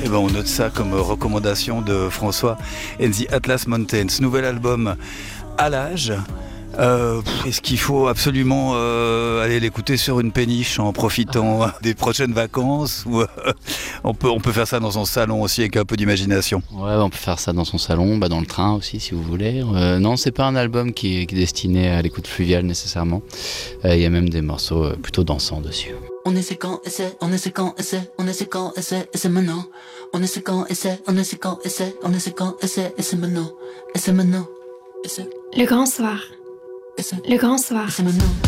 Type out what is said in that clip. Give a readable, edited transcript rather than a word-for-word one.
ben on note ça comme recommandation de François and the Atlas Mountains. Nouvel album à l'âge. Est-ce qu'il faut absolument aller l'écouter sur une péniche en profitant des prochaines vacances ou on peut faire ça dans son salon aussi avec un peu d'imagination? Ouais, on peut faire ça dans son salon, dans le train aussi si vous voulez. Non, c'est pas un album qui est destiné à l'écoute fluviale nécessairement. Il y a même des morceaux plutôt dansants dessus. On est séquent, essaie, on est séquent, essaie, on est séquent, essaie, et c'est maintenant. On est séquent, essaie, on est séquent, essaie, on est séquent, essaie, et c'est maintenant. Et c'est maintenant. Le grand soir. Le grand soir. Et c'est maintenant.